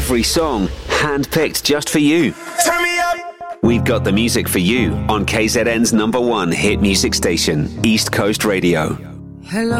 Every song handpicked just for you. Turn me up. We've got the music for you on KZN's #1 hit music station, East Coast Radio. Hello.